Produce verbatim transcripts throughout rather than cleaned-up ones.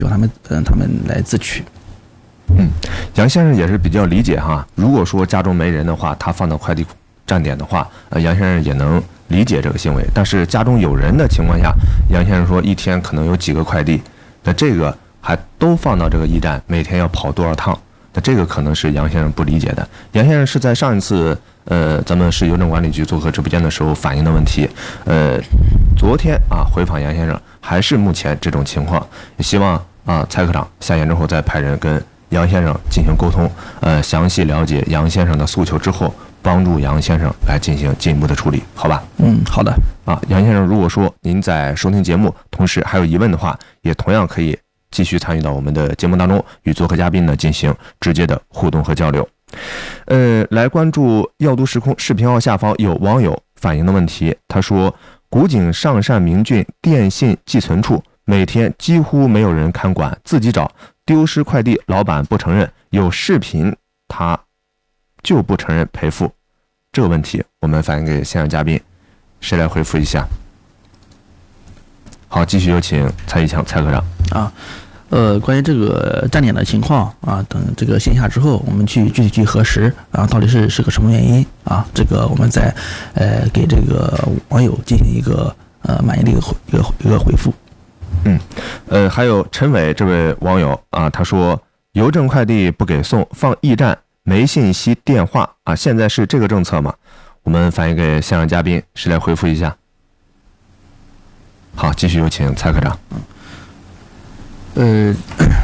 由他们嗯、呃、他们来自取。 嗯，杨先生也是比较理解哈。如果说家中没人的话，他放到快递站点的话，呃，杨先生也能理解这个行为。但是家中有人的情况下，杨先生说一天可能有几个快递，那这个还都放到这个驿站，每天要跑多少趟？那这个可能是杨先生不理解的。杨先生是在上一次呃咱们市邮政管理局做客直播间的时候反映的问题，呃，昨天啊回访杨先生，还是目前这种情况。也希望啊蔡科长下线之后再派人跟杨先生进行沟通，呃，详细了解杨先生的诉求之后，帮助杨先生来进行进一步的处理，好吧？ 嗯，好的。 啊，杨先生，如果说您在收听节目，同时还有疑问的话，也同样可以继续参与到我们的节目当中，与做客嘉宾呢进行直接的互动和交流。呃，来关注耀都时空视频号下方有网友反映的问题，他说，古井上善明郡电信寄存处每天几乎没有人看管，自己找。丢失快递，老板不承认，有视频他就不承认赔付。这个问题我们反映给现场嘉宾，谁来回复一下？好，继续有请蔡一强蔡科长。 啊，呃，关于这个站点的情况啊，等这个线下之后，我们去具体去核实啊，到底是是个什么原因啊？这个我们再呃给这个网友进行一个呃满意的一个一个一个回复。 嗯，呃，还有陈伟这位网友啊，他说邮政快递不给送，放驿站没信息电话啊，现在是这个政策吗？我们反映给现场嘉宾，谁来回复一下？好，继续有请蔡科长。 呃，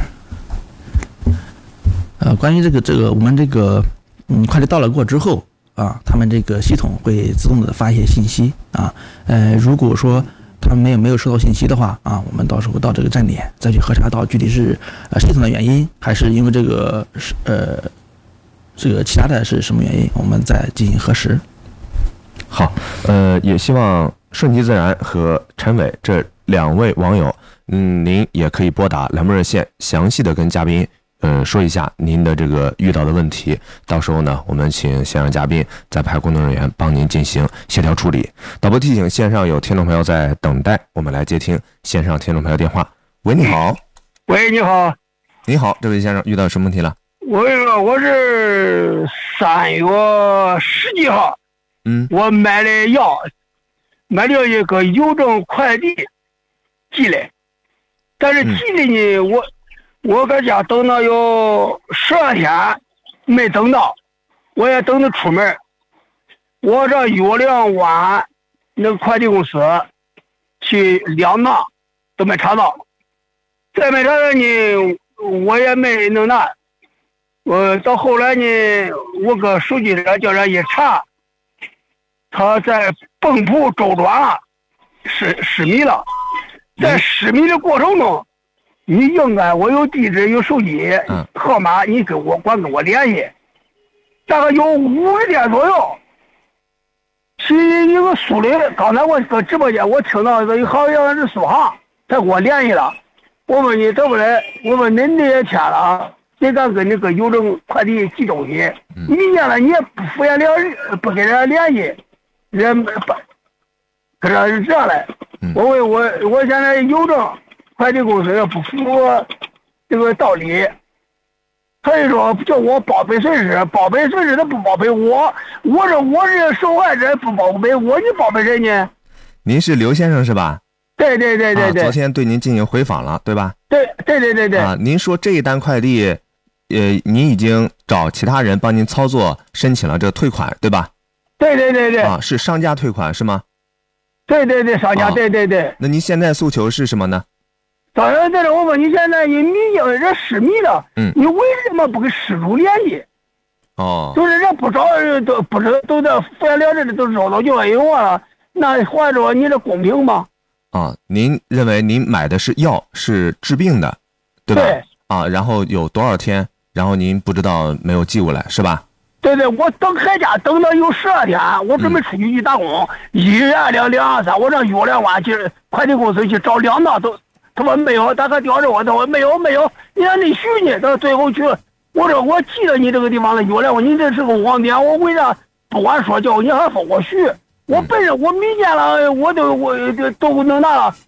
呃，关于这个这个我们这个嗯快递到了过之后啊，他们这个系统会自动的发一些信息啊，呃，如果说他们没有没有收到信息的话啊，我们到时候到这个站点再去核查到具体是呃系统的原因，还是因为这个是呃这个其他的是什么原因，我们再进行核实。 好，呃，也希望顺其自然和陈伟这两位网友，嗯，您也可以拨打栏目热线，详细的跟嘉宾呃说一下您的这个遇到的问题，到时候呢，我们请现场嘉宾再派工作人员帮您进行协调处理。导播提醒，线上有听众朋友在等待，我们来接听线上听众朋友电话。喂，你好。 喂，你好。 你好，这位先生遇到什么问题了？ 我我是三月十几号， 嗯， 我买了药，买了一个邮政快递寄来，但是寄的呢，嗯、我。我搁家等了有十二天，没等到，我也等着出门。我这月亮湾那个快递公司去两趟都没查到，再没查到呢，我也没弄那。我到后来呢，我搁手机上叫人一查，他在蚌埠周转了，失失迷了，在失迷的过程中。你应该我有地址有手机号码，你跟我管跟我联系。大概有五个点左右，是一个苏磊。刚才我搁直播间，我听到这好像是苏杭，他跟我联系了。我问你怎么来？我问您这也签了，你敢跟那个邮政快递寄东西？你签了你也不敷衍了，不跟人家联系，人不可是这样来。我问我我现在邮政。快递公司也不符合这个道理，所以说叫我报备损失，报备损失他不报备我，我这我这受害者不报备我，你报备谁呢？ 您是刘先生是吧？ 对对对对对、 啊，昨天对您进行回访了，对吧？ 对对对对对。 啊，您说这一单快递，呃，您已经找其他人帮您操作申请了这个退款，对吧？ 对对对对。 啊，是商家退款是吗？ 对对对，商家、啊、对对对。 那您现在诉求是什么呢？ 当然，这种我问你，现在你迷人失迷了，嗯，你为什么不跟失主联系？ 哦， 就是人不找人都不知都在敷衍了事的，都找到就有我了，那换着你这公平吗？ 啊，您认为您买的是药，是治病的，对吧？ 对。 啊，然后有多少天，然后您不知道没有寄过来，是吧？ 对对，我等海家等了有十二天，我准备出去去打工，嗯、一二两两二三，我让月亮湾去快递公司去找两趟都。他说没有，他可吊着我，他说没有没有，你让你续呢？到最后去，我说我寄到你这个地方了，月亮我你这是个网点，我为啥不管说叫你还说我续？我本身我明年了，我都我都都能拿了，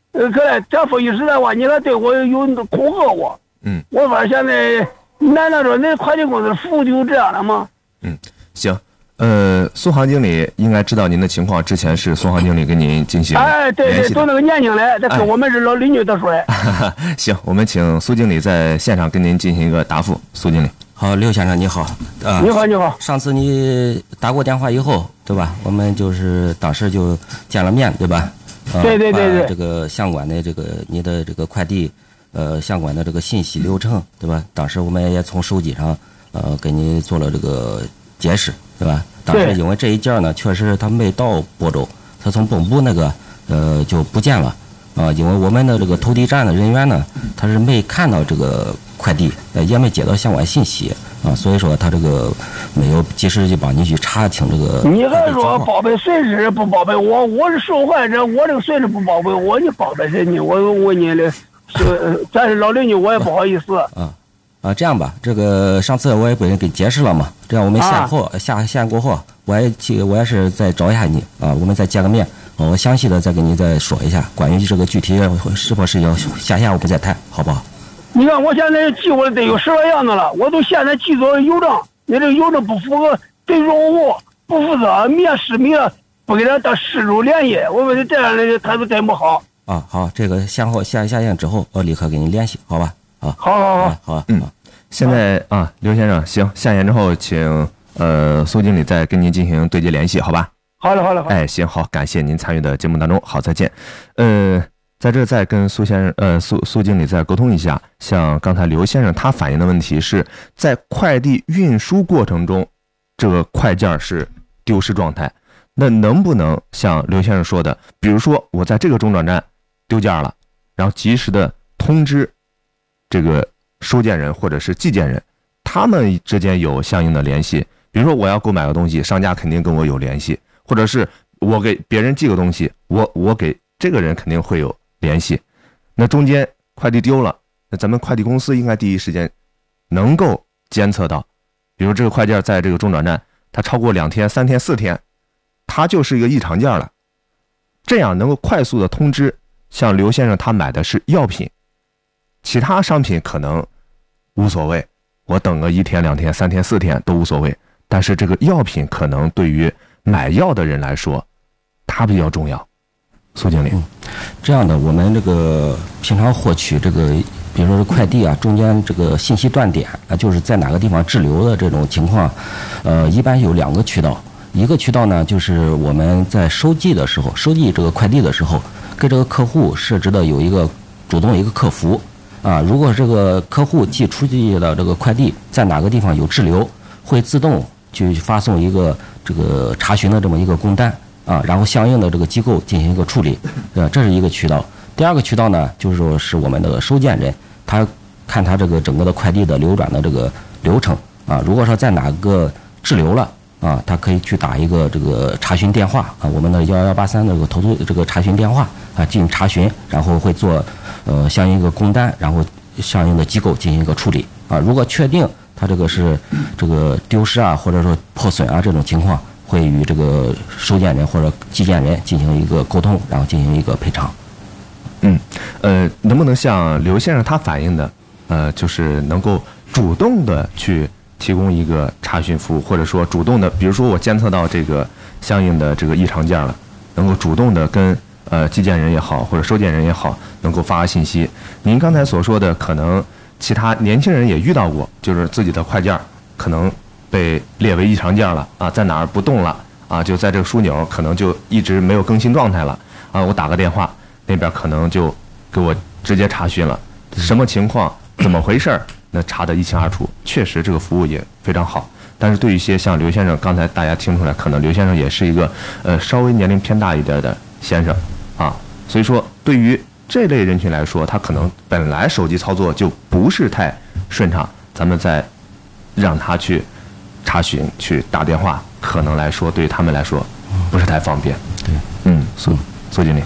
呃，可能这说句实在话，你看对我有恐吓我。 嗯， 我说现在难道说那快递公司服务就这样了吗？ 嗯，行。呃，苏航经理应该知道您的情况，之前是苏航经理跟您进行哎，对对，就那个年轻的，这跟我们是老邻居都说的。 哎、行，我们请苏经理在线上跟您进行一个答复。苏经理， 好，刘先生你好，啊， 你好你好。 上次你打过电话以后，对吧？我们就是当时就见了面，对吧？ 啊、对对对对。 这个相关的这个你的这个快递，呃，相关的这个信息流程，对吧？当时我们也从手机上，呃，给你做了这个解释。对吧？当时因为这一件呢，确实他没到播州，他从本部那个呃就不见了啊。因为我们的这个投递站的人员呢，他是没看到这个快递，呃，也没接到相关信息啊，所以说他这个没有及时就帮你去查清这个。 你还说报备损失不报备我？我是受害者，我这个损失不报备我，你报备谁呢？我问你的，是咱是老邻居，我也不好意思。 啊。啊，这样吧，这个上次我也给你给解释了嘛，这样我们线后、啊、下线过后，我也去，我也是再找一下你啊，我们再见个面，我详细的再给你再说一下关于这个具体是否是要下线，我们再谈，好不好？ 你看我现在寄过来得有十来样子了，我都现在寄走邮政，你这个邮政不符合对用户不负责，面试面不给他到事主联系，我说这样的态度真不好。 啊，好，这个线后下下线之后，我立刻给你联系，好吧？啊， 好好好， 好啊， 嗯，现在啊，刘先生，行，下线之后，请呃苏经理再跟您进行对接联系，好吧？ 好了好了好了。 哎，行，好，感谢您参与的节目当中，好，再见。呃，在这再跟苏先生，呃苏苏经理再沟通一下，像刚才刘先生他反映的问题是在快递运输过程中，这个快件是丢失状态，那能不能像刘先生说的，比如说我在这个中转站丢件了，然后及时的通知这个收件人或者是寄件人，他们之间有相应的联系。比如说我要购买个东西，商家肯定跟我有联系，或者是我给别人寄个东西，我我给这个人肯定会有联系。那中间快递丢了，那咱们快递公司应该第一时间能够监测到，比如这个快件在这个中转站，它超过两天、三天、四天，它就是一个异常件了，这样能够快速的通知。像刘先生他买的是药品，其他商品可能无所谓，我等个一天两天三天四天都无所谓，但是这个药品可能对于买药的人来说它比较重要。苏经理、 嗯、这样的我们这个平常获取这个比如说是快递啊，中间这个信息断点啊，就是在哪个地方滞留的这种情况，呃一般有两个渠道，一个渠道呢就是我们在收寄的时候，收寄这个快递的时候，给这个客户设置的有一个主动一个客服啊，如果这个客户寄出去的这个快递在哪个地方有滞留，会自动去发送一个这个查询的这么一个工单啊，然后相应的这个机构进行一个处理，啊，这是一个渠道。第二个渠道呢，就是说是我们的收件人，他看他这个整个的快递的流转的这个流程啊，如果说在哪个滞留了啊，他可以去打一个这个查询电话啊，我们的幺幺八三的这个投诉这个查询电话啊，进行查询，然后会做呃相应一个工单，然后相应的机构进行一个处理啊。如果确定他这个是这个丢失啊，或者说破损啊这种情况，会与这个收件人或者寄件人进行一个沟通，然后进行一个赔偿。 嗯，呃，能不能像刘先生他反映的，呃，就是能够主动的去提供一个查询服务，或者说主动的，比如说我监测到这个相应的这个异常件了，能够主动的跟呃寄件人也好，或者收件人也好，能够发信息。您刚才所说的，可能其他年轻人也遇到过，就是自己的快件可能被列为异常件了啊，在哪儿不动了啊，就在这个枢纽可能就一直没有更新状态了啊，我打个电话，那边可能就给我直接查询了，什么情况，怎么回事儿，那查得一清二楚，确实这个服务也非常好。但是对于一些像刘先生，刚才大家听出来，可能刘先生也是一个呃稍微年龄偏大一点的先生啊，所以说对于这类人群来说，他可能本来手机操作就不是太顺畅，咱们再让他去查询、去打电话，可能来说对于他们来说不是太方便。 对， 嗯，苏苏经理。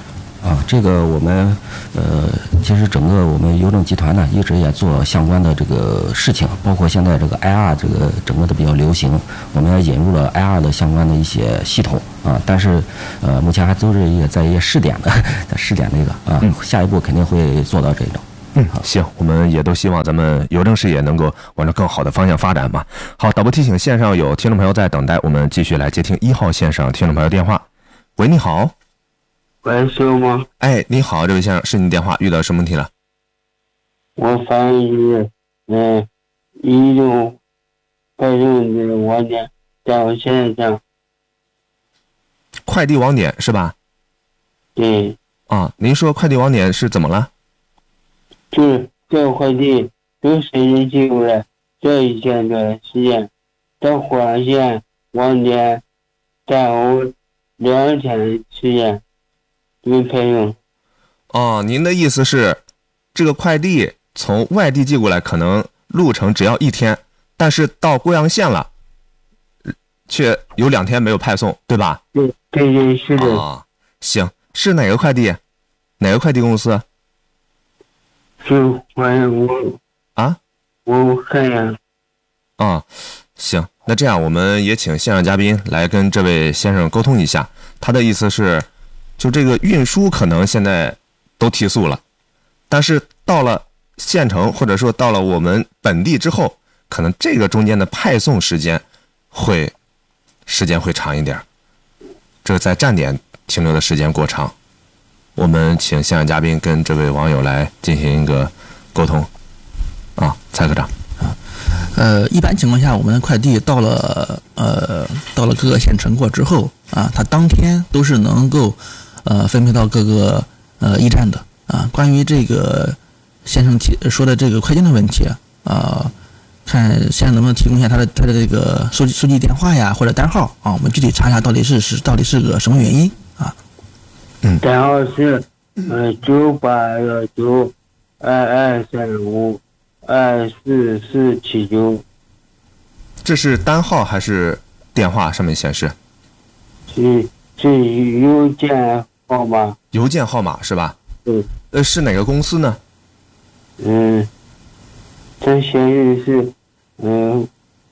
啊，这个我们呃，其实整个我们邮政集团呢，一直也做相关的这个事情，包括现在这个 I R 这个整个的比较流行，我们也引入了 I R 的相关的一些系统啊，但是呃，目前还都是也在一些试点的，在试点那个啊， 嗯、 下一步肯定会做到这种。 嗯，行，我们也都希望咱们邮政事业能够往着更好的方向发展嘛。好，导播提醒，线上有听众朋友在等待，我们继续来接听一号线上听众朋友电话。喂，你好。 喂，是我吗？ 哎，你好，这位先生，是你电话遇到什么问题了？ 我反映是，嗯，一种快送的网点在我身上。 快递网点是吧？ 对。 啊，您说快递网点是怎么了？ 就是这个快递由谁人寄过来，这一天的时间，到火上线网点在我两天的时间。没配用。 哦，您的意思是，这个快递从外地寄过来，可能路程只要一天，但是到贵阳县了，却有两天没有派送，对吧？ 对对对，是的。 哦，行，是哪个快递？哪个快递公司？ 是我我啊， 我看呀。 啊，行，那这样我们也请线上嘉宾来跟这位先生沟通一下，他的意思是。就这个运输可能现在都提速了，但是到了县城或者说到了我们本地之后，可能这个中间的派送时间会时间会长一点，这在站点停留的时间过长。我们请现场嘉宾跟这位网友来进行一个沟通啊，蔡科长。 呃，一般情况下，我们的快递到了呃到了各个县城过之后啊，它当天都是能够。呃，分配到各个呃驿站的啊。关于这个先生提说的这个快件的问题啊，看现在能不能提供一下他的他的这个收收寄电话呀或者单号啊，我们具体查一下到底是是到底是个什么原因啊。 嗯，单号是呃九八幺九二二三五二四四七九。 这是单号还是电话上面显示？ 是是邮件。号码邮件号码是吧？ 嗯。 呃，是哪个公司呢？ 嗯，这显示是嗯，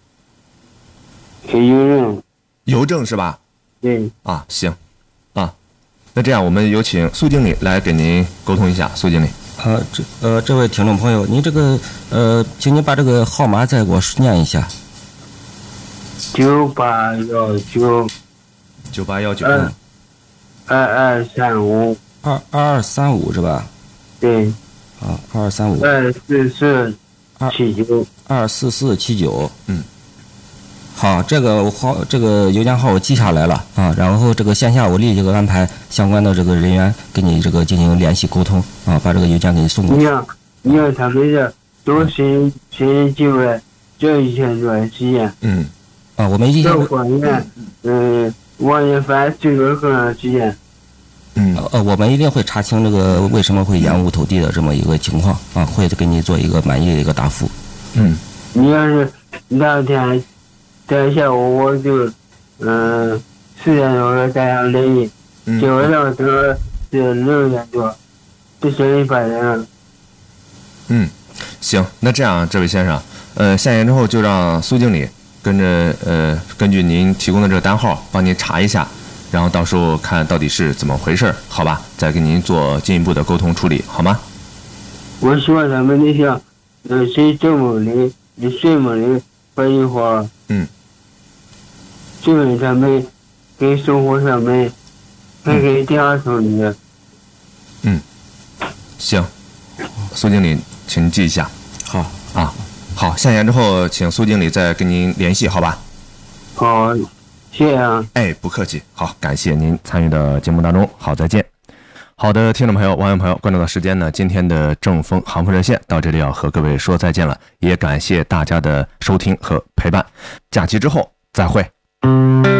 是邮政。 邮政是吧？ 对。 啊，行，啊，那这样我们有请苏经理来给您沟通一下，苏经理。 呃，这呃，这位听众朋友，您这个呃，请您把这个号码再给我念一下。 九八幺九。 九八幺九。 嗯。二二三五， 二二二三五是吧？ 对。 啊，二二三五。 二四四七九。 二四四七九。 嗯。 好，这个号这个邮件号我记下来了啊，然后这个线下我立即安排相关的这个人员给你这个进行联系沟通啊，把这个邮件给你送过去。 你要你要他们是都谁谁寄过来，这一天段时间。 嗯。 啊，我们一这关键嗯。网页翻最多多长时间？ 嗯，呃，我们一定会查清这个为什么会延误投递的这么一个情况啊，会给你做一个满意的一个答复。 嗯， 你要是那天在下午我就嗯四点多在上联系，结果到时候是六点多，这是一百人了。 嗯，行，那这样，这位先生，呃，下线之后就让苏经理。跟着呃，根据您提供的这个单号，帮您查一下，然后到时候看到底是怎么回事，好吧？再给您做进一步的沟通处理，好吗？ 我希望他们那些呃，谁这么的、你什么的快递话， 嗯， 基本他们给生活上面，还给电话送的。 嗯，行，苏经理，请您记一下。 好啊。好，下线之后，请苏经理再跟您联系，好吧？ 好，谢谢啊。 哎，不客气。好，感谢您参与的节目当中。好，再见。好的，听众朋友、网友朋友，关注到时间呢，今天的正风航空热线到这里要和各位说再见了，也感谢大家的收听和陪伴。假期之后再会。